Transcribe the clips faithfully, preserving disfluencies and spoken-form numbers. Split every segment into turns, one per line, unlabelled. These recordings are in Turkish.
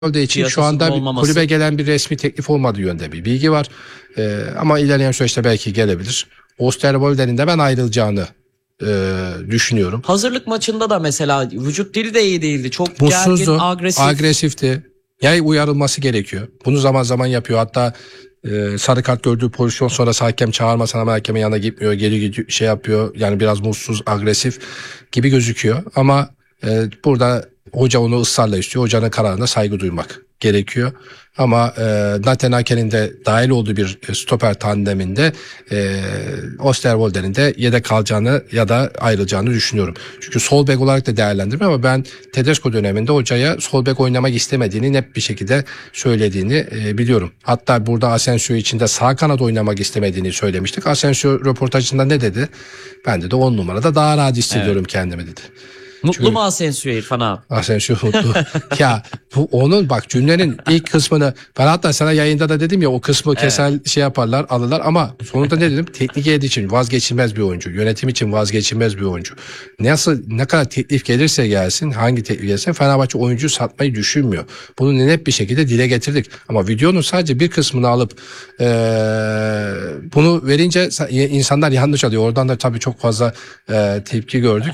olduğu için şu
Piyasasının
anda bir
olmaması.
kulübe gelen bir resmi teklif olmadığı yönde bir bilgi var. Ee, ama ilerleyen süreçte belki gelebilir. Osterwolde'nin de ben ayrılacağını e, düşünüyorum.
Hazırlık maçında da mesela vücut dili de iyi değildi. Çok
Mutsuzdu,
gergin, agresif.
agresifti. Yay uyarılması gerekiyor. Bunu zaman zaman yapıyor. Hatta e, sarı kart gördüğü pozisyon sonrası hakem çağırmasına ama hakemin yanına gitmiyor. Geri gidiyor, şey yapıyor. Yani biraz mutsuz, agresif gibi gözüküyor. Ama e, burada hoca onu ısrarla istiyor. Hocanın kararına saygı duymak gerekiyor. Ama e, Nathan Ake'nin de dahil olduğu bir stoper tandeminde e, Osterwolde'nin de yedek kalacağını ya da ayrılacağını düşünüyorum. Çünkü sol bek olarak da değerlendirmiyor ama ben Tedesco döneminde hocaya sol bek oynamak istemediğini net bir şekilde söylediğini e, biliyorum. Hatta burada Asensio için de sağ kanat oynamak istemediğini söylemiştik. Asensio röportajında ne dedi? Ben de on numarada daha rahat hissediyorum evet. kendimi dedi.
Mutlu
Çünkü,
mu Asensio İrfan abi?
Asensio mutlu. Ya bu onun bak cümlenin ilk kısmını ben hatta sana yayında da dedim ya o kısmı evet. keser şey yaparlar alırlar ama sonunda ne dedim? Teknik heyet için vazgeçilmez bir oyuncu. Yönetim için vazgeçilmez bir oyuncu. Nasıl ne kadar teklif gelirse gelsin hangi teklif gelirse Fenerbahçe oyuncu satmayı düşünmüyor. Bunu net bir şekilde dile getirdik. Ama videonun sadece bir kısmını alıp ee, bunu verince insanlar yanlış alıyor. Oradan da tabii çok fazla e, tepki gördük.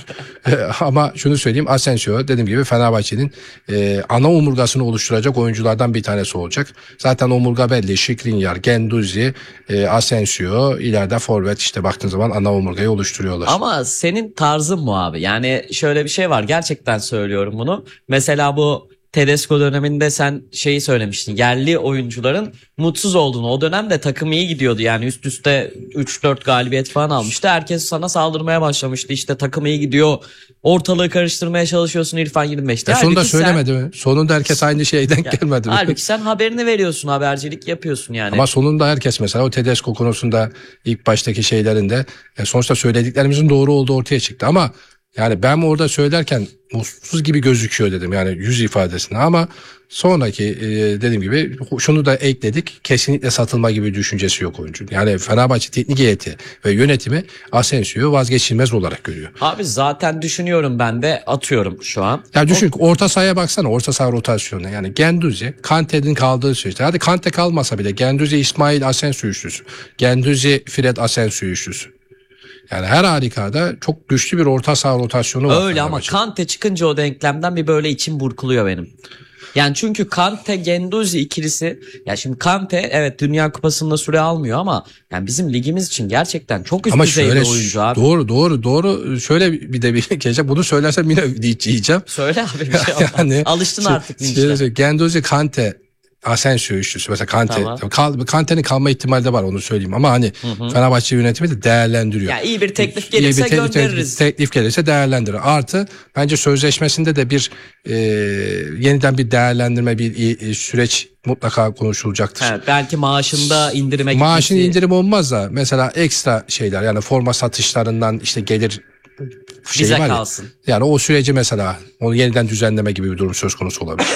Ama şunu söyleyeyim Asensio dediğim gibi Fenerbahçe'nin e, ana omurgasını oluşturacak oyunculardan bir tanesi olacak. Zaten omurga belli. Skriniar, Guendouzi, e, Asensio ileride forvet işte baktığın zaman ana omurgayı oluşturuyorlar.
Ama senin tarzın mu abi? Yani şöyle bir şey var gerçekten söylüyorum bunu. Mesela bu Tedesco döneminde sen şeyi söylemiştin. Yerli oyuncuların mutsuz olduğunu. O dönemde takım iyi gidiyordu. Yani üst üste üç dört galibiyet falan almıştı. Herkes sana saldırmaya başlamıştı. İşte takım iyi gidiyor. Ortalığı karıştırmaya çalışıyorsun İrfan yirmi beşte.
E sonunda söylemedi mi? Sonunda herkes aynı şeyden
ya,
gelmedi mi?
Halbuki sen haberini veriyorsun. Habercilik yapıyorsun yani.
Ama sonunda herkes mesela o Tedesco konusunda ilk baştaki şeylerinde e, sonuçta söylediklerimizin doğru olduğu ortaya çıktı. Ama yani ben orada söylerken mutsuz gibi gözüküyor dedim yani yüz ifadesine ama sonraki e, dediğim gibi şunu da ekledik kesinlikle satılma gibi bir düşüncesi yok oyuncu. Yani Fenerbahçe teknik heyeti ve yönetimi Asensio'yu vazgeçilmez olarak görüyor.
Abi zaten düşünüyorum ben de atıyorum şu an.
Ya düşün o... orta sahaya baksana orta saha rotasyonu yani Guendouzi Kante'nin kaldığı süreçte hadi Kante kalmasa bile Guendouzi İsmail Asensio üçlüsü Guendouzi Fred Asensio üçlüsü. Yani her harikada çok güçlü bir orta saha rotasyonu var.
Öyle ama Kante çıkınca o denklemden bir böyle içim burkuluyor benim. Yani çünkü Kante Guendouzi ikilisi ya şimdi Kante evet Dünya Kupası'nda süre almıyor ama yani bizim ligimiz için gerçekten çok üst
ama
düzey
şöyle,
bir oyuncu abi.
Doğru doğru doğru şöyle bir de bir gece bunu söylersem yine diyeceğim.
Söyle abi bir şey olmaz. Yani, alıştın şey, artık.
Şey, Guendouzi Kante Asensio üçlüsü mesela Kante. Tamam. Kal, Kante'nin kalma ihtimali de var onu söyleyeyim ama hani hı hı. Fenerbahçe yönetimi de değerlendiriyor.
Ya iyi bir teklif gelirse bir te- göndeririz.
Te- teklif gelirse değerlendirir. Artı bence sözleşmesinde de bir e, yeniden bir değerlendirme bir e, süreç mutlaka konuşulacaktır.
Evet, belki maaşında indirime gitmesi.
Maaşın indirim olmaz da mesela ekstra şeyler yani forma satışlarından işte gelir şey
bize
var
kalsın.
Ya, yani o süreci mesela onu yeniden düzenleme gibi bir durum söz konusu olabilir.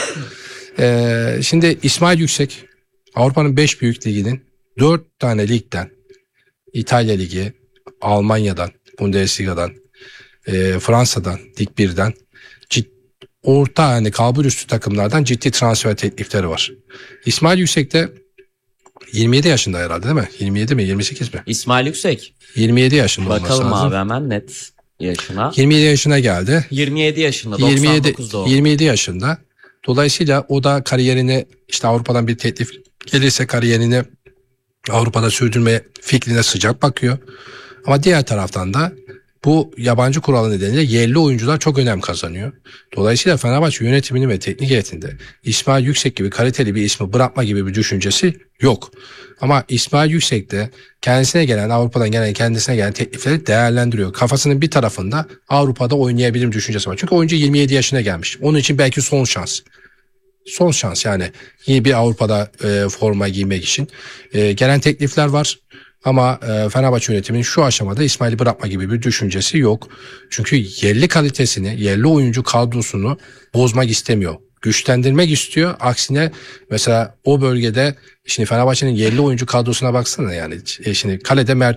Ee, şimdi İsmail Yüksek Avrupa'nın beş büyük liginin dört tane ligden İtalya Ligi, Almanya'dan, Bundesliga'dan, e, Fransa'dan, Lig birden cid, orta yani kalbur üstü takımlardan ciddi transfer teklifleri var. İsmail Yüksek de yirmi yedi yaşında herhalde değil mi? yirmi yedi mi yirmi sekiz mi?
İsmail Yüksek.
yirmi yedi yaşında olması lazım.
Bakalım abi hemen net yaşına.
yirmi yedi yaşına geldi.
yirmi yedi yaşında doksan dokuz doğumlu.
yirmi yedi yaşında. Dolayısıyla o da kariyerini işte Avrupa'dan bir teklif gelirse kariyerini Avrupa'da sürdürme fikrine sıcak bakıyor. Ama diğer taraftan da bu yabancı kuralı nedeniyle yerli oyuncular çok önem kazanıyor. Dolayısıyla Fenerbahçe yönetiminin ve teknik heyetinde İsmail Yüksek gibi kaliteli bir ismi bırakma gibi bir düşüncesi yok. Ama İsmail Yüksek de kendisine gelen Avrupa'dan gelen kendisine gelen teklifleri değerlendiriyor. Kafasının bir tarafında Avrupa'da oynayabilirim düşüncesi var. Çünkü oyuncu yirmi yedi yaşına gelmiş. Onun için belki son şans. Son şans yani yeni bir Avrupa'da e, forma giymek için. E, gelen teklifler var. Ama e, Fenerbahçe yönetiminin şu aşamada İsmail'i bırakma gibi bir düşüncesi yok. Çünkü yerli kalitesini, yerli oyuncu kadrosunu bozmak istemiyor. Güçlendirmek istiyor. Aksine mesela o bölgede şimdi Fenerbahçe'nin yerli oyuncu kadrosuna baksana yani. E, şimdi kalede Mert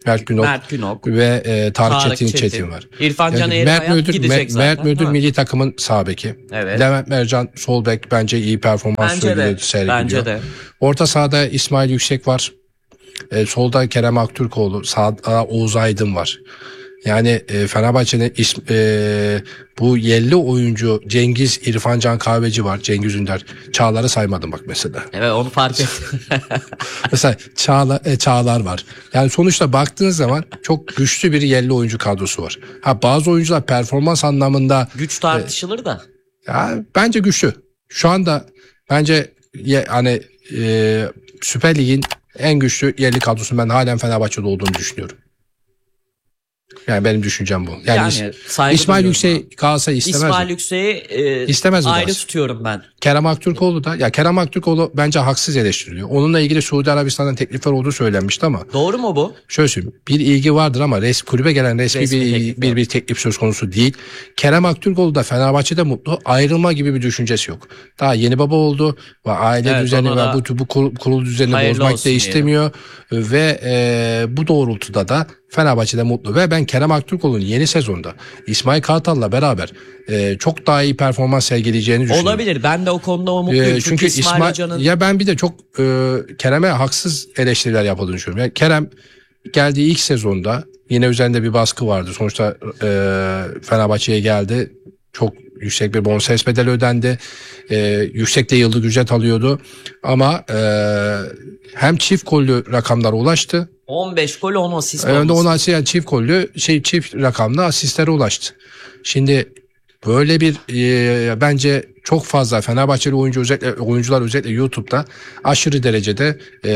Mert Günok
Mert Günok,
ve e, Tarık,
Tarık
Çetin,
Çetin.
Çetin var.
İrfan Can
Yani
Eğri
Mert
Hayat
Müldür,
gidecek
Me-
zaten.
Mert Müldür
değil mi?
milli takımın sağ beki.
Evet.
Levent Mercan sol bek bence iyi performans
Bence de.
sergiliyor. sergiliyor.
Bence de.
Orta sahada İsmail Yüksek var. E, solda Kerem Aktürkoğlu, sağda Oğuz Aydın var. Yani e, Fenerbahçe'nin ism, e, bu yerli oyuncu Cengiz İrfan Can Kahveci var. Cengiz Ünder. Çağlar'ı saymadım bak mesela.
Evet, onu fark ettim.
Mesela Çağla, e, Çağlar var. Yani sonuçta baktığınız zaman çok güçlü bir yerli oyuncu kadrosu var. Ha bazı oyuncular performans anlamında
Güç tartışılır da.
ya bence güçlü. Şu anda bence ye, hani e, Süper Lig'in en güçlü yerli kadrosunun ben halen Fenerbahçe'de olduğunu düşünüyorum. Yani benim düşüncem bu. Yani,
Yani
İs-
saygı
İsmail
duyuyorum
Yüksek'i Galatasaray istemez mi?
İsmail Yüksek'i e,
İstemez mi
ayrı
Galatasaray?
tutuyorum ben.
Kerem Aktürkoğlu da ya Kerem Aktürkoğlu bence haksız eleştiriliyor. Onunla ilgili Suudi Arabistan'dan teklifler olduğu söylenmişti ama
Doğru mu bu?
şöyle söyleyeyim. Bir ilgi vardır ama res, kulübe gelen resmi,
Resmi
bir,
teklif
bir,
yok.
bir teklif söz konusu değil. Kerem Aktürkoğlu da Fenerbahçe'de mutlu. Ayrılma gibi bir düşüncesi yok. Daha yeni baba oldu ve aile
Evet,
düzeni
ona
ve
da
bu, bu kurul, kurul düzenini
hayırlı
bozmak da
olsun diyelim.
istemiyor. Ve e, bu doğrultuda da Fenerbahçe'de mutlu. Ve ben Kerem Aktürkoğlu'nun yeni sezonda İsmail Kartal'la beraber e, çok daha iyi performans sergileyeceğini düşünüyorum.
Olabilir. Ben de o konuda umutluyum.
Ee,
çünkü,
çünkü
İsmail,
İsmail,
Hoca'nın
ya ben bir de çok e, Kerem'e haksız eleştiriler yapıldığını düşünüyorum. Yani Kerem geldiği ilk sezonda yine üzerinde bir baskı vardı. Sonuçta e, Fenerbahçe'ye geldi. Çok yüksek bir bonservis bedeli ödendi. E, yüksek de yıllık ücret alıyordu. Ama e, hem çift gollü rakamlara ulaştı.
on beş gol on asist
Önde
olması.
on asist yani çift gollü şey çift rakamlı asistlere ulaştı. Şimdi böyle bir e, bence çok fazla Fenerbahçeli oyuncu özellikle oyuncular özellikle YouTube'da aşırı derecede e,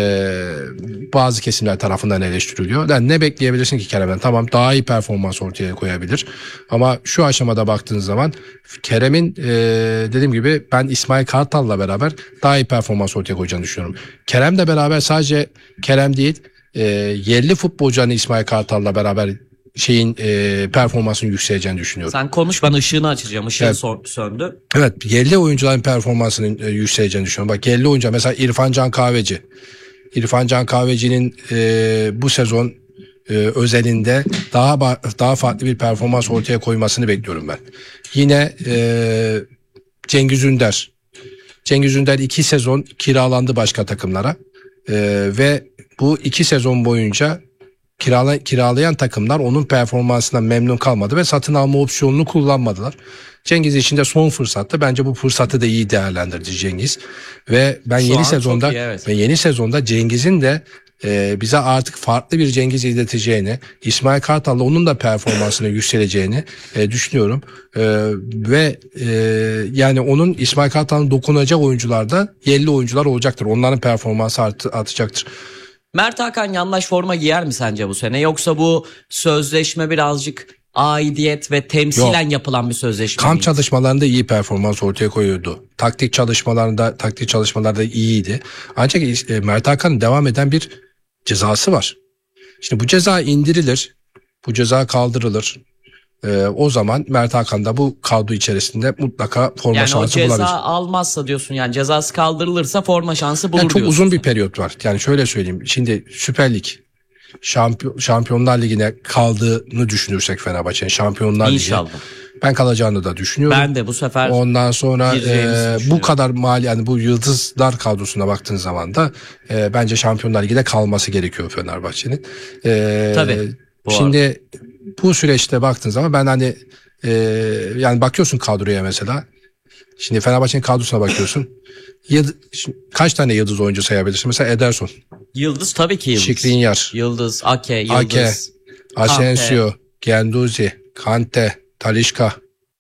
bazı kesimler tarafından eleştiriliyor. Yani ne bekleyebilirsin ki Kerem'den? Tamam daha iyi performans ortaya koyabilir. Ama şu aşamada baktığınız zaman Kerem'in e, dediğim gibi ben İsmail Kartal'la beraber daha iyi performans ortaya koyacağını düşünüyorum. Kerem'le beraber sadece Kerem değil e, yerli futbolcuların İsmail Kartal'la beraber şeyin e, performansının yükseleceğini düşünüyorum.
Sen konuş, ben ışığını açacağım. Işığın
Evet.
son- söndü.
Evet, yerli oyuncuların performansının e, yükseleceğini düşünüyorum. Bak yerli oyuncu mesela İrfan Can Kahveci. İrfan Can Kahveci'nin e, bu sezon e, özelinde daha ba- daha farklı bir performans ortaya koymasını bekliyorum ben. Yine e, Cengiz Ünder. Cengiz Ünder iki sezon kiralandı başka takımlara. E, ve bu iki sezon boyunca kirala, kiralayan takımlar onun performansından memnun kalmadı ve satın alma opsiyonunu kullanmadılar. Cengiz için de son fırsattı. Bence bu fırsatı da iyi değerlendirdi Cengiz. Ve ben
Şu
yeni
an
sezonda
çok iyi, evet.
ve yeni sezonda Cengiz'in de e, bize artık farklı bir Cengiz izleteceğini, İsmail Kartal'la onun da performansını yükseleceğini e, düşünüyorum. E, ve e, yani onun İsmail Kartal'ın dokunacak oyuncularda yerli oyuncular olacaktır. Onların performansı artı, artacaktır.
Mert Hakan yandaş forma giyer mi sence bu sene? Yoksa bu sözleşme birazcık aidiyet ve temsilen yapılan bir sözleşme
Kamp
miydi?
çalışmalarında iyi performans ortaya koyuyordu. Taktik çalışmalarında taktik çalışmalarda iyiydi. Ancak e, Mert Hakan'ın devam eden bir cezası var. Şimdi bu ceza indirilir. Bu ceza kaldırılır. E, o zaman Mert Hakan da bu kadro içerisinde mutlaka forma
Yani o
şansı
ceza
bulabilir.
almazsa diyorsun, yani cezası kaldırılırsa forma şansı bulur
Yani çok
diyorsun.
uzun bir periyot var. Yani şöyle söyleyeyim. Şimdi Süper Lig Şampiyon, Şampiyonlar Ligi'ne kaldığını düşünürsek Fenerbahçe'nin Şampiyonlar Ligi'ne
İnşallah.
ben kalacağını da düşünüyorum.
Ben de bu sefer
Ondan sonra
gireceğimizi
e, bu
düşünüyorum.
kadar mali yani bu yıldızlar kadrosuna baktığın zaman da e, bence Şampiyonlar Ligi'de kalması gerekiyor Fenerbahçe'nin. E,
Tabii, bu
Şimdi bu süreçte baktığın zaman ben hani e, yani bakıyorsun kadroya mesela. Şimdi Fenerbahçe'nin kadrosuna bakıyorsun. Yıld- şimdi kaç tane yıldız oyuncu sayabilirsin? Mesela Ederson,
Yıldız tabii ki Yıldız.
Skriniar,
Yıldız, Ake, Yıldız.
Ake, Asensio, Guendouzi, Kante, Talisca,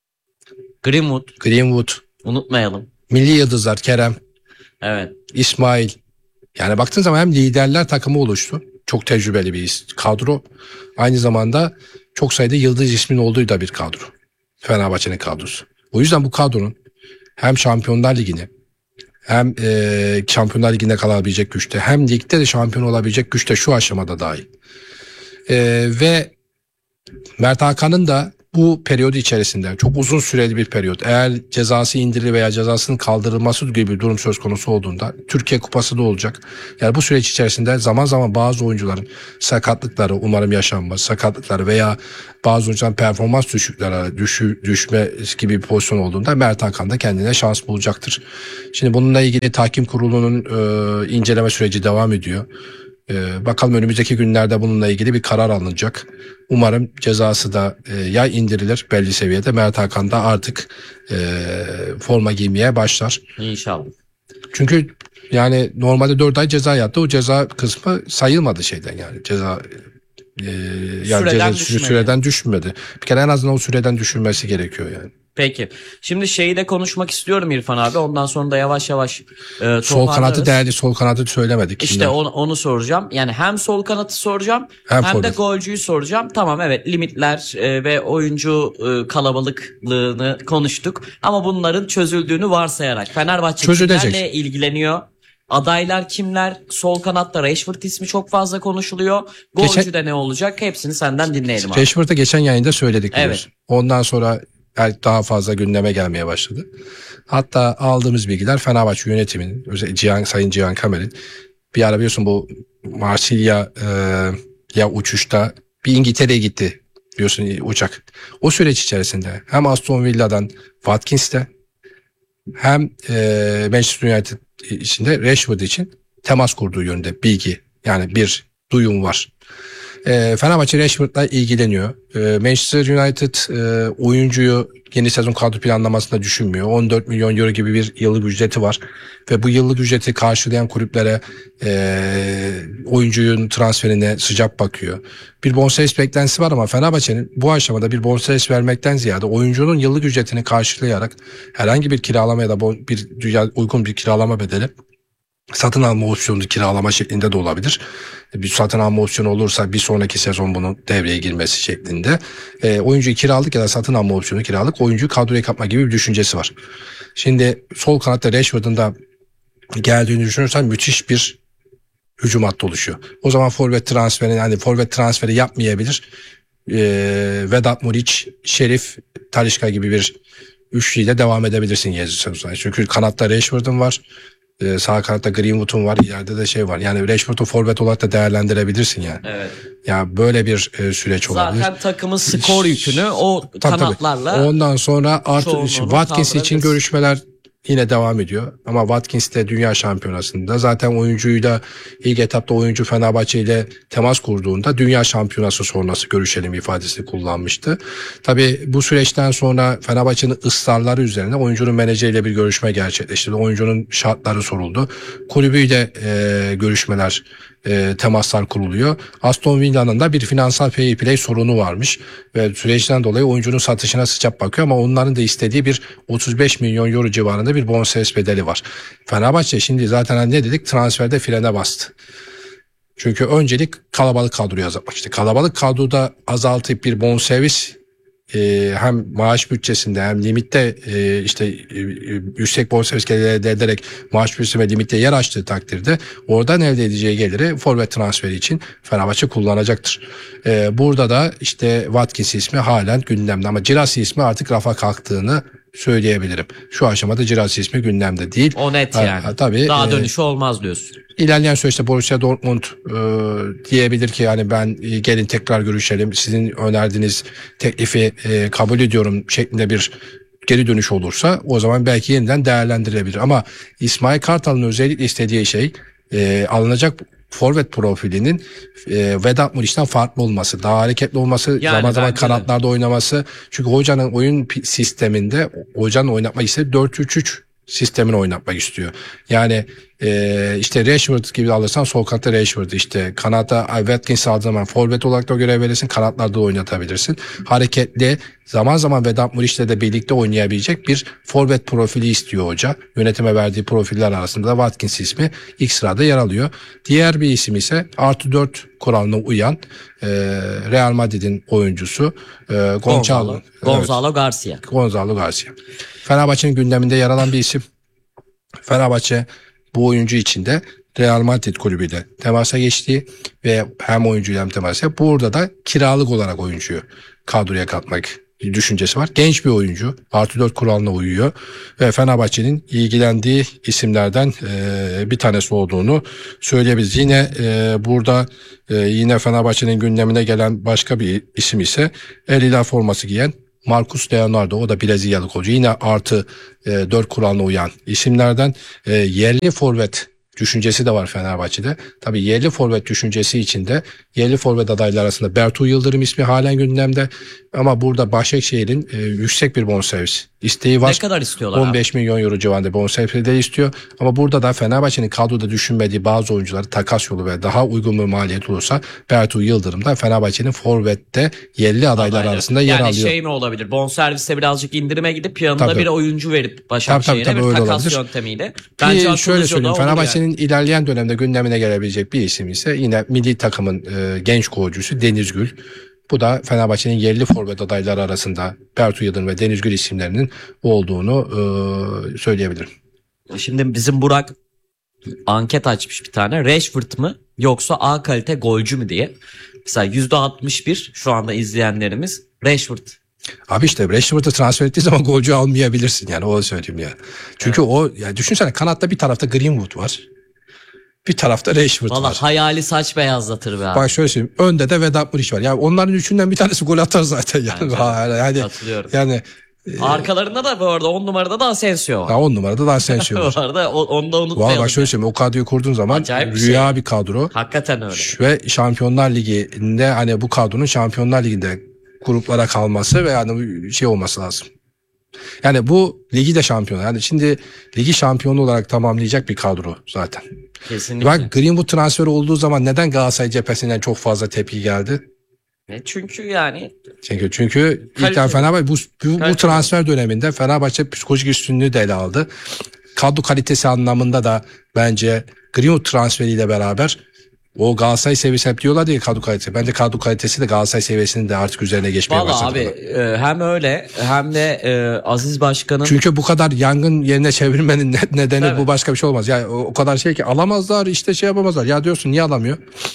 Greenwood
Greenwood,
unutmayalım.
milli yıldızlar Kerem,
Evet.
İsmail. Yani baktığın zaman hem liderler takımı oluştu. Çok tecrübeli bir is- kadro. Aynı zamanda çok sayıda yıldız ismin olduğu da bir kadro. Fenerbahçe'nin kadrosu. O yüzden bu kadronun hem Şampiyonlar Ligi'ni hem e, Şampiyonlar Ligi'nde kalabilecek güçte hem ligde de şampiyon olabilecek güçte şu aşamada dahil. E, ve Mert Hakan'ın da Bu periyodu içerisinde çok uzun süreli bir periyot. Eğer cezası indirilir veya cezasının kaldırılması gibi bir durum söz konusu olduğunda Türkiye Kupası da olacak. Yani bu süreç içerisinde zaman zaman bazı oyuncuların sakatlıkları, umarım yaşanmaz, sakatlıkları veya bazı oyuncuların performans düşükleri, düşü, düşme gibi bir pozisyon olduğunda Mert Hakan da kendine şans bulacaktır. Şimdi bununla ilgili tahkim kurulunun e, inceleme süreci devam ediyor. Ee, bakalım önümüzdeki günlerde bununla ilgili bir karar alınacak. Umarım cezası da e, ya indirilir belli seviyede. Mert Hakan da artık e, forma giymeye başlar.
İnşallah.
Çünkü yani normalde dört ay ceza yattı. O ceza kısmı sayılmadı şeyden yani. Ceza e, yani
Süreden
ceza
düşmedi.
süreden düşmedi. Bir kere en azından o süreden düşürmesi gerekiyor yani.
Peki. Şimdi şeyi de konuşmak istiyorum İrfan abi. Ondan sonra da yavaş yavaş e,
Sol kanatı
toparlarız.
değerli, sol kanatı söylemedik.
İşte
Şimdi.
onu, onu soracağım. Yani hem sol kanatı soracağım hem,
Hem
de
forvet.
golcüyü soracağım. Tamam, evet, limitler e, ve oyuncu e, kalabalıklığını konuştuk. Ama bunların çözüldüğünü varsayarak Fenerbahçe
Çözülecek.
kimlerle ilgileniyor? Adaylar kimler? Sol kanatta Rashford ismi çok fazla konuşuluyor. Golcüde
Geçen-
ne olacak? Hepsini senden dinleyelim abi.
Rashford'u geçen yayında söyledik.
Evet.
biliyorsun. Ondan sonra daha fazla gündeme gelmeye başladı. Hatta aldığımız bilgiler Fenerbahçe yönetiminin, özellikle Cihan, Sayın Cihan Kamer'in bir ara biliyorsun bu Marsilya e, ya uçuşta bir İngiltere'ye gitti biliyorsun uçak. O süreç içerisinde hem Aston Villa'dan Watkins'te hem e, Manchester United içinde Rashford için temas kurduğu yönünde bilgi, yani bir duyum var. E, Fenerbahçe Rashford'la ilgileniyor. E, Manchester United e, oyuncuyu yeni sezon kadro planlamasında düşünmüyor. on dört milyon euro gibi bir yıllık ücreti var. Ve bu yıllık ücreti karşılayan kulüplere e, oyuncunun transferine sıcak bakıyor. Bir bonservis beklentisi var ama Fenerbahçe'nin bu aşamada bir bonservis vermekten ziyade oyuncunun yıllık ücretini karşılayarak herhangi bir kiralama ya da bon- bir dünya uygun bir kiralama bedeli, satın alma opsiyonu kiralama şeklinde de olabilir. Bir satın alma opsiyonu olursa bir sonraki sezon bunun devreye girmesi şeklinde. E, oyuncuyu kiralık ya da satın alma opsiyonu kiralık, oyuncuyu kadroya katma gibi bir düşüncesi var. Şimdi sol kanatta Rashford'un da geldiğini düşünürsen müthiş bir hücum hattı oluşuyor. O zaman forvet transferini, hani forvet transferi yapmayabilir. E, Vedat Muriç, Şerif, Talisca gibi bir üçlüyle devam edebilirsin yazı. Çünkü kanatta Rashford'un var. Ee, sağ kanatta Greenwood'un var, ileride de şey var. Yani Rashford'u forvet olarak da değerlendirebilirsin yani.
Evet.
Ya böyle bir e, süreç olabilir.
Zaten takımın skor yükünü o
Tabii, tabii.
kanatlarla
Ondan sonra artı
çoğunluğunu
Watkins için
kaldırabilirsin.
görüşmeler yine devam ediyor. Ama Watkins de Dünya Şampiyonası'nda zaten oyuncuyla ilk etapta oyuncu Fenerbahçe ile temas kurduğunda Dünya Şampiyonası sonrası görüşelim ifadesini kullanmıştı. Tabii bu süreçten sonra Fenerbahçe'nin ısrarları üzerine oyuncunun menajeriyle bir görüşme gerçekleştirdi. Oyuncunun şartları soruldu. Kulübüyle e, görüşmeler, e, temaslar kuruluyor. Aston Villa'nın da bir finansal fair play sorunu varmış ve süreçten dolayı oyuncunun satışına sıcak bakıyor ama onların da istediği bir otuz beş milyon euro civarında bir bonservis bedeli var. Fenerbahçe şimdi zaten hani ne dedik, transferde frene bastı. Çünkü öncelik kalabalık kadroyu azaltmak. İşte kalabalık kadroda azaltıp bir bonservis e, hem maaş bütçesinde hem limitte e, işte e, yüksek bonservis geliri elde ederek maaş bütçesi ve limitte yer açtığı takdirde oradan elde edeceği geliri forvet transferi için Fenerbahçe kullanacaktır. E, burada da işte Watkins ismi halen gündemde ama Girassi ismi artık rafa kalktığını söyleyebilirim. Şu aşamada Girassi ismi gündemde değil.
o net
Ha,
yani.
ha, tabii,
Daha
e,
dönüşü olmaz diyorsun.
İlerleyen süreçte Borussia Dortmund e, diyebilir ki yani ben e, gelin tekrar görüşelim, sizin önerdiğiniz teklifi e, kabul ediyorum şeklinde bir geri dönüş olursa o zaman belki yeniden değerlendirilebilir. Ama İsmail Kartal'ın özellikle istediği şey e, alınacak forvet profilinin e, Vedat Muriç'ten farklı olması, daha hareketli olması,
Yani
zaman zaman
bence de.
kanatlarda oynaması. Çünkü hocanın oyun pi- sisteminde hocanın oynatmak istediği dört üç üç sistemini oynatmak istiyor. Yani e, işte Rashford gibi alırsan sol kanatta Rashford, işte kanata Watkins aldığın zaman forvet olarak da görev verirsin, kanatlarda da oynatabilirsin. Hareketli, zaman zaman Vedat Muriç'le de birlikte oynayabilecek bir forvet profili istiyor hoca. Yönetime verdiği profiller arasında da Watkins ismi ilk sırada yer alıyor. Diğer bir isim ise artı dört kuralına uyan e, Real Madrid'in oyuncusu e, Gonçalo.
Gonzalo,
Evet.
Gonzalo Garcia.
Gonzalo Garcia. Fenerbahçe'nin gündeminde yer alan bir isim. Fenerbahçe bu oyuncu için de Real Madrid kulübüyle temasa geçti ve hem oyuncuyla hem temasa. Burada da kiralık olarak oyuncuyu kadroya katmak düşüncesi var. Genç bir oyuncu. Artı dört kuralına uyuyor. Ve Fenerbahçe'nin ilgilendiği isimlerden e, bir tanesi olduğunu söyleyebiliriz. Yine e, burada e, yine Fenerbahçe'nin gündemine gelen başka bir isim ise El Hilal forması giyen Marcus Leonardo. O da Brezilyalı golcü. Yine artı e, dört kuralına uyan isimlerden. E, yerli forvet düşüncesi de var Fenerbahçe'de. Tabii yerli forvet düşüncesi içinde yerli forvet adayları arasında Bertu Yıldırım ismi halen gündemde. Ama burada Başakşehir'in e, yüksek bir bonservis isteği var.
Ne kadar istiyorlar
on beş
abi?
milyon euro civarında bonservis de istiyor. Ama burada da Fenerbahçe'nin kadroda düşünmediği bazı oyuncuları takas yolu ve daha uygun bir maliyet olursa Bertu Yıldırım da Fenerbahçe'nin forvette yerli adaylar
Adaylar.
arasında yer
yani
alıyor.
şey mi olabilir? Bonservise birazcık indirime gidip yanında
Tabii.
bir oyuncu verip
Tabii,
Başakşehir'e
tabii, tabii,
bir
öyle
takas
olabilir.
yöntemiyle.
Ki
Bence
şöyle
Atılmış
söyleyeyim,
yolu olur
Fenerbahçe'nin
yani.
ilerleyen dönemde gündemine gelebilecek bir isim ise yine milli takımın e, genç golcüsü Deniz Gül. Bu da Fenerbahçe'nin yerli forvet adayları arasında Bertu Yıldırım ve Deniz Gül isimlerinin olduğunu e, söyleyebilirim.
Şimdi bizim Burak anket açmış bir tane. Rashford mı yoksa A kalite golcü mü diye. Mesela yüzde altmış bir şu anda izleyenlerimiz Rashford.
Abi işte Rashford'u transfer ettiği zaman golcü almayabilirsin yani, o söyleyeyim ya. Çünkü
Evet.
o ya düşünsene, kanatta bir tarafta Greenwood var. Bir tarafta Rashford
Valla
var.
hayali saç beyazlatır be abi.
Bak şöyle söyleyeyim. Önde de Vedat Muriç var. Ya onların üçünden bir tanesi gol atar zaten yani.
Bence de.
Ha, yani
Katılıyorum.
yani
Arkalarında da bu arada on numarada da Asensio var.
ya on numarada da Asensio var.
Bu arada o- onu da
Valla
unutmayalım.
bak şöyle söyleyeyim. O kadroyu kurduğun zaman
Acayip bir
rüya
şey.
bir kadro.
Hakikaten öyle.
Ve Şampiyonlar Ligi'nde hani bu kadronun Şampiyonlar Ligi'nde gruplara kalması ve yani şey olması lazım. Yani bu ligi de şampiyon. Yani şimdi ligi şampiyonu olarak tamamlayacak bir kadro zaten.
Kesinlikle.
Bak Greenwood transferi olduğu zaman neden Galatasaray cephesinden çok fazla tepki geldi?
E çünkü yani
Çünkü çünkü ilk
Kaliteli.
defa Fenerbahçe bu, bu, bu
Kaliteli.
transfer döneminde Fenerbahçe psikolojik üstünlüğü de ele aldı. Kadro kalitesi anlamında da bence Greenwood transferiyle beraber o Galatasaray seviyesi, hep diyorlar diye kadro kalitesi. Bence kadro kalitesi de Galatasaray seviyesinin de artık üzerine geçmeye
valla
başladı.
abi e, hem öyle hem de e, Aziz Başkan'ın
Çünkü bu kadar yangın yerine çevirmenin ne- nedeni
Tabii.
bu, başka bir şey olmaz. Ya o, o kadar şey ki alamazlar, işte şey yapamazlar. Ya diyorsun niye alamıyor?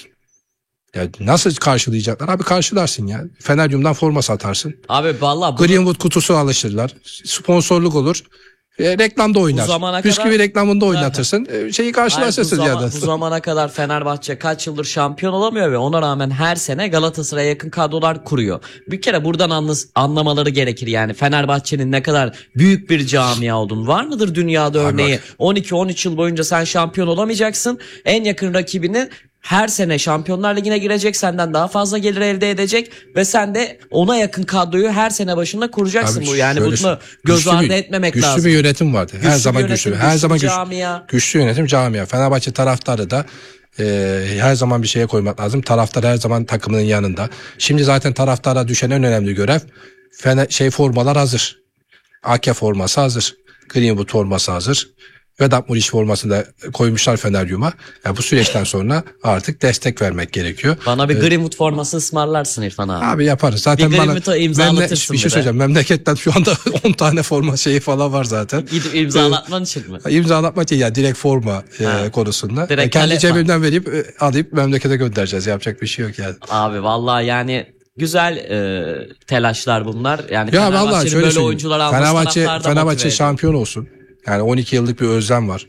Ya nasıl karşılayacaklar? Abi karşılarsın ya. Feneryum'dan forma satarsın.
abi valla bu,
Greenwood kutusu alıştırırlar. Sponsorluk olur. E, reklamda oynar.
zamana
Bisküvi
kadar-
reklamında oynatırsın. E, şeyi
Hayır, bu,
karşılaşırsın
zaman-
yani.
bu zamana kadar Fenerbahçe kaç yıldır şampiyon olamıyor ve ona rağmen her sene Galatasaray'a yakın kadrolar kuruyor. Bir kere buradan anlas- anlamaları gerekir yani Fenerbahçe'nin ne kadar büyük bir camia olduğunu. Var mıdır dünyada
Abi
örneği?
bak.
on iki on üç yıl boyunca sen şampiyon olamayacaksın. En yakın rakibini her sene Şampiyonlar Ligi'ne girecek, senden daha fazla gelir elde edecek ve sen de ona yakın kadroyu her sene başında kuracaksın.
Abi
bu yani
şöyle
bunu
söyleyeyim.
göz
Güçlü
ardı
bir-
etmemek
güçlü
lazım.
bir yönetim vardı. her
Güçlü
zaman
bir
güçlü.
yönetim,
Her
güçlü
zaman
bir
güçlü.
camia.
Güçlü yönetim camia. Fenerbahçe taraftarı da e, her zaman bir şeye koymak lazım. Taraftar her zaman takımının yanında. Şimdi zaten taraftara düşen en önemli görev Fener, şey formalar hazır. A K forması hazır. Greenwood forması hazır. Vedat Muriç formasını da koymuşlar Feneryum'a. Yani bu süreçten sonra artık destek vermek gerekiyor.
Bana bir Greenwood forması ısmarlarsın İrfan abi.
Abi yaparız. Zaten
Bir
bana
Greenwood'a imzalatırsın
bir
bir
şey
de.
söyleyeceğim. Memleketten şu anda on tane forma şeyi falan var zaten.
Gidip imzalatman için mi?
İmzalatmak değil ya, direkt forma e,
Ha.
konusunda.
Direkt
E, kendi
talep
cebimden verip e, alıp memlekete göndereceğiz. Yapacak bir şey yok yani.
Abi vallahi yani güzel e, telaşlar bunlar. Yani
Ya vallahi
Fenerbahçe'nin
şöyle
böyle
söyleyeyim.
oyuncular alması
Fenerbahçe
taraftarı da
Fenerbahçe
motive ediyor.
şampiyon olsun. Yani on iki yıllık bir özlem var.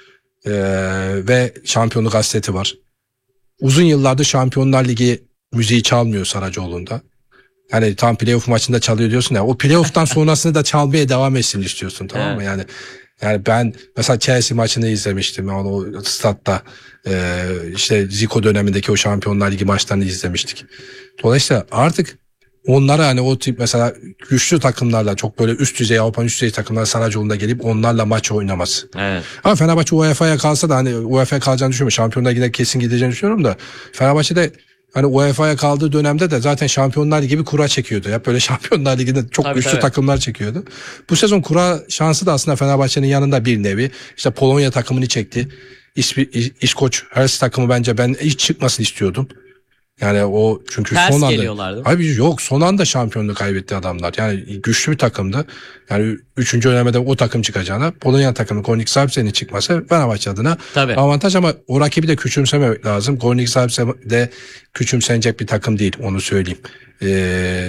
E, ve şampiyonluk hasreti var. Uzun yıllardır Şampiyonlar Ligi müziği çalmıyor Saracoğlu'nda. Hani tam playoff maçında çalıyor diyorsun ya. O playoff'tan sonrasını da çalmaya devam etsin istiyorsun, tamam mı?
Evet.
Yani yani ben mesela Chelsea maçını izlemiştim. Yani o statta e, işte Zico dönemindeki o Şampiyonlar Ligi maçlarını izlemiştik. Dolayısıyla artık onlara hani o tip mesela güçlü takımlarla, çok böyle üst düzey Avrupa üst düzey takımlar Saracoğlu'nda gelip onlarla maç oynaması.
Evet.
Ama Fenerbahçe U E F A'ya kalsa da hani U E F A'ya kalacağını düşünmüyorum. Şampiyonlar Ligi'ne kesin gideceğini düşünüyorum da Fenerbahçe'de hani U E F A'ya kaldığı dönemde de zaten Şampiyonlar Ligi bir kura çekiyordu. Hep böyle Şampiyonlar Ligi'nde çok
Tabii,
güçlü
tabii.
takımlar çekiyordu. Bu sezon kura şansı da aslında Fenerbahçe'nin yanında bir nevi. İşte Polonya takımını çekti. İsvi, İ- İskoç Hers takımı bence ben hiç çıkmasını istiyordum. Yani o çünkü
Ters
son anda
geliyorlardı.
abi yok, son anda şampiyonluğu kaybetti adamlar. Yani güçlü bir takımdı. Yani üçüncü elemede o takım çıkacağına Polonya takımı Kornik Zabrze'nin çıkması Fenerbahçe adına
Tabii.
avantaj, ama o rakibi de küçümsememek lazım. Kornik Zabrze de küçümsenecek bir takım değil, onu söyleyeyim. Ee,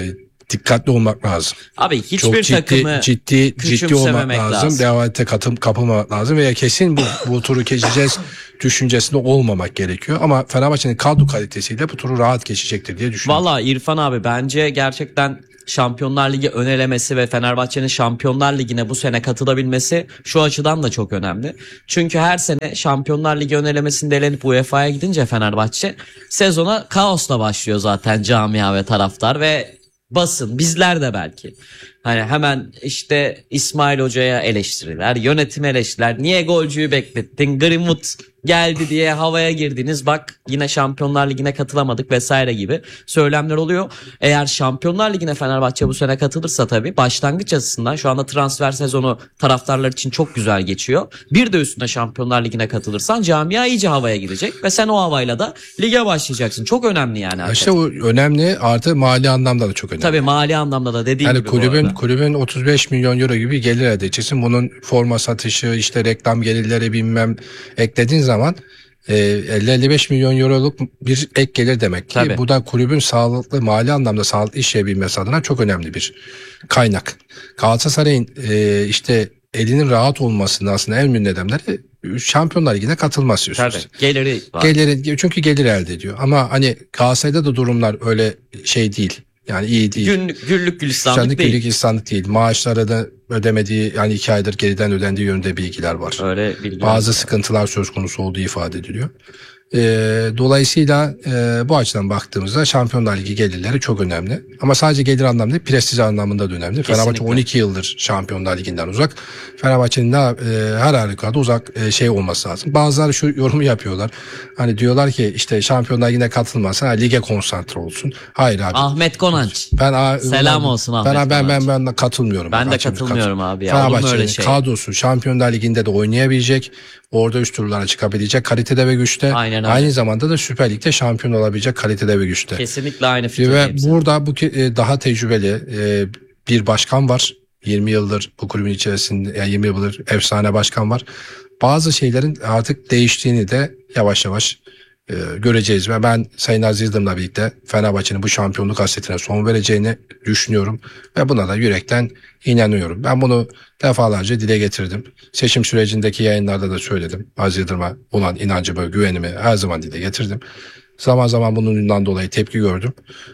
dikkatli olmak lazım.
Abi hiçbir
Çok ciddi
takımı
ciddi ciddi olmak
küçümsememek
lazım.
lazım.
Devamete katım kapılmamak lazım veya kesin bu bu turu geçeceğiz düşüncesinde olmamak gerekiyor. Ama Fenerbahçe'nin kadro kalitesiyle bu turu rahat geçecektir diye düşünüyorum.
Valla İrfan abi bence gerçekten Şampiyonlar Ligi ön elemesi ve Fenerbahçe'nin Şampiyonlar Ligi'ne bu sene katılabilmesi şu açıdan da çok önemli. Çünkü her sene Şampiyonlar Ligi ön elemesinde elenip U E F A'ya gidince Fenerbahçe sezona kaosla başlıyor zaten camia ve taraftar ve basın, bizler de belki. Hani hemen işte İsmail Hoca'ya eleştiriler, yönetime eleştiriler. Niye golcüyü beklettin? Greenwood geldi diye havaya girdiniz. Bak yine Şampiyonlar Ligi'ne katılamadık vesaire gibi söylemler oluyor. Eğer Şampiyonlar Ligi'ne Fenerbahçe bu sene katılırsa tabii başlangıç açısından şu anda transfer sezonu taraftarlar için çok güzel geçiyor. Bir de üstüne Şampiyonlar Ligi'ne katılırsan camia iyice havaya girecek ve sen o havayla da lige başlayacaksın. Çok önemli yani.
İşte o önemli, artı mali anlamda da çok önemli.
Tabii mali anlamda da dediğin
Yani
gibi bu
kulübün
arada.
kulübün otuz beş milyon euro gibi gelir elde edeceksin. Bunun forma satışı, işte reklam gelirleri bilmem eklediğin zaman e, elli elli beş milyon euroluk bir ek gelir demek ki.
Tabii.
Bu da kulübün sağlıklı, mali anlamda sağlıklı işleyebilmesi adına çok önemli bir kaynak. Galatasaray'ın e, işte elinin rahat olmasının aslında en büyük nedenleri Şampiyonlar Ligi'ne katılması.
Tabii geliri var.
Geliri, çünkü gelir elde ediyor. Ama hani Galatasaray'da da durumlar öyle şey değil. Yani iyi değil.
Günlük, güllük gülistanlık
Gülistanlık
değil.
günlük gülistanlık değil. Maaşlara da ödemediği, yani iki aydır geriden ödendiği yönünde bilgiler var.
Öyle bilgi
Bazı
var.
sıkıntılar söz konusu olduğu ifade ediliyor. Ee, dolayısıyla e, bu açıdan baktığımızda Şampiyonlar Ligi gelirleri çok önemli. Ama sadece gelir anlamında değil, prestij anlamında da önemli.
Kesinlikle.
Fenerbahçe on iki yıldır Şampiyonlar Ligi'nden uzak. Fenerbahçe'nin de e, her halükarda uzak e, şey olması lazım. Bazıları şu yorumu yapıyorlar. Hani diyorlar ki işte Şampiyonlar Ligi'ne katılmazsan ha, lige konsantre olsun. Hayır abi.
Ahmet Konanç.
Ben a-
Selam
ulan-
olsun Ahmet
Ben ben ben,
Konanç.
ben katılmıyorum.
Ben de
Açık bir
katılmıyorum
katıl-
abi ya. Olur mu öyle
Fenerbahçe'nin
şey?
kadrosu Şampiyonlar Ligi'nde de oynayabilecek. Orada üst turlara çıkabilecek kalitede ve güçte.
Aynen öyle.
Aynı zamanda da Süper Lig'de şampiyon olabilecek kalitede ve güçte.
Kesinlikle aynı
Ve
fikirdeyim. seninle.
burada bu ki- e, daha tecrübeli e, bir başkan var. yirmi yıldır bu kulübün içerisinde, yani yirmi yıldır efsane başkan var. Bazı şeylerin artık değiştiğini de yavaş yavaş e, göreceğiz ve ben Sayın Aziz Yıldırım'la birlikte Fenerbahçe'nin bu şampiyonluk hasretine son vereceğini düşünüyorum ve buna da yürekten inanıyorum. Ben bunu defalarca dile getirdim. Seçim sürecindeki yayınlarda da söyledim. Aziz Yıldırım'a olan inancımı, güvenimi her zaman dile getirdim. Zaman zaman bundan dolayı tepki gördüm.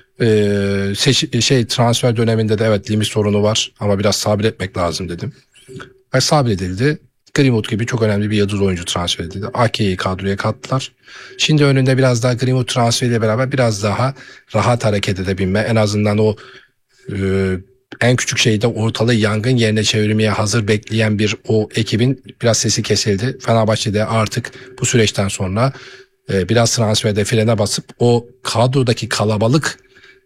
Ee, seç- şey transfer döneminde de evet limit sorunu var ama biraz sabretmek lazım dedim. Ve sabredildi. Greenwood gibi çok önemli bir yıldız oyuncu transfer edildi. Ake'yi kadroya kattılar. Şimdi önünde biraz daha Greenwood transferiyle beraber biraz daha rahat hareket edebilme. En azından o e, en küçük şeyde ortalığı yangın yerine çevirmeye hazır bekleyen bir o ekibin biraz sesi kesildi. Fenerbahçe'de artık bu süreçten sonra e, biraz transferde frene basıp o kadrodaki kalabalık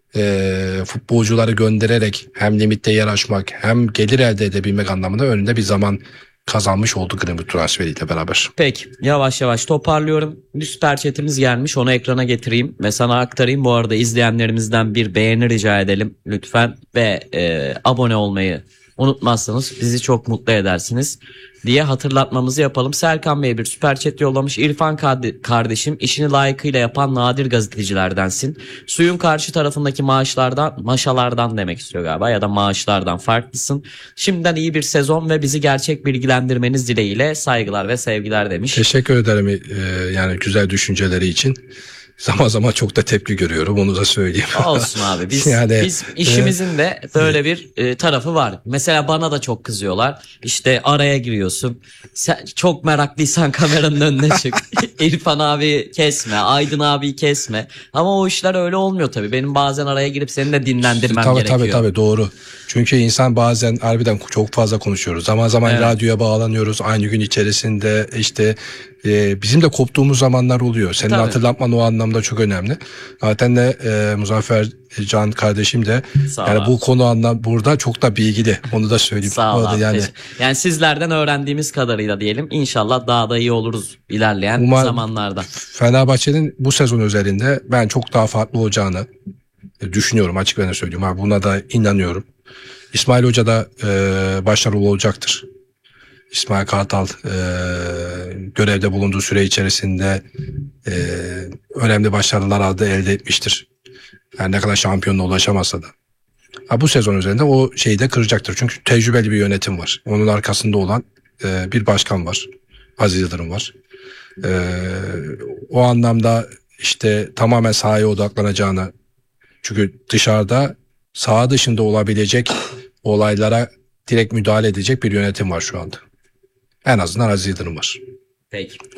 e, futbolcuları göndererek hem limitte yer açmak hem gelir elde edebilmek anlamında önünde bir zaman kazanmış oldu Greenwood transferiyle beraber.
Peki yavaş yavaş toparlıyorum. Bir süper chatimiz gelmiş, onu ekrana getireyim ve sana aktarayım. Bu arada izleyenlerimizden bir beğeni rica edelim lütfen ve e, abone olmayı unutmazsanız bizi çok mutlu edersiniz diye hatırlatmamızı yapalım. Serkan Bey bir süper chat yollamış. İrfan kard- kardeşim, işini layıkıyla yapan nadir gazetecilerdensin. Suyun karşı tarafındaki maaşlardan, maşalardan demek istiyor galiba ya da maaşlardan farklısın. Şimdiden iyi bir sezon ve bizi gerçek bilgilendirmeniz dileğiyle saygılar ve sevgiler demiş.
Teşekkür ederim e, yani güzel düşünceleri için. Zaman zaman çok da tepki görüyorum, onu da söyleyeyim.
Olsun abi, biz
Yani,
biz işimizin de böyle bir e, tarafı var. Mesela bana da çok kızıyorlar. İşte araya giriyorsun. Sen çok meraklıysan kameranın önüne çık. İrfan abi kesme, Aydın abi kesme. Ama o işler öyle olmuyor tabii. Benim bazen araya girip seni de dinlendirmem
tabii,
gerekiyor.
Tabii tabii doğru. Çünkü insan bazen harbiden çok fazla konuşuyoruz. Zaman zaman
Evet.
radyoya bağlanıyoruz. Aynı gün içerisinde işte e, bizim de koptuğumuz zamanlar oluyor. Senin
Tabii.
hatırlatman o anlamda çok önemli. Zaten de e, Muzaffer Can kardeşim de
Sağ ol
yani
abi.
bu konu anlam burada çok da bilgili. Onu da söyleyeyim.
Sağ ol
O da
abi.
yani
Yani, yani sizlerden öğrendiğimiz kadarıyla diyelim. İnşallah daha da iyi oluruz ilerleyen
Umarım.
zamanlarda.
Fenerbahçe'nin bu sezon özelinde ben çok daha farklı olacağını düşünüyorum, açık ve net söyleyeyim. Abi buna da inanıyorum. İsmail Hoca da e, başarılı olacaktır. İsmail Kartal e, görevde bulunduğu süre içerisinde e, önemli başarılar aldı, elde etmiştir. Yani ne kadar şampiyonluğa ulaşamasa da. Ha, bu sezon üzerinde o şeyi de kıracaktır. Çünkü tecrübeli bir yönetim var. Onun arkasında olan e, bir başkan var. Aziz Yıldırım var. E, o anlamda işte tamamen sahaya odaklanacağını, çünkü dışarıda saha dışında olabilecek olaylara direkt müdahale edecek bir yönetim var şu anda. En azından Aziz Yıldırım var.
Peki.